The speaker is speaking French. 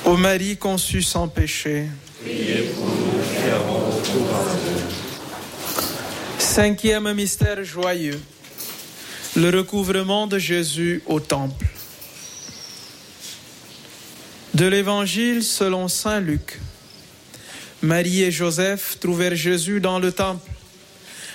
Ô Marie conçue sans péché, priez pour nous qui avons recours à vous. Cinquième mystère joyeux, le recouvrement de Jésus au temple. De l'Évangile selon saint Luc. Marie et Joseph trouvèrent Jésus dans le temple,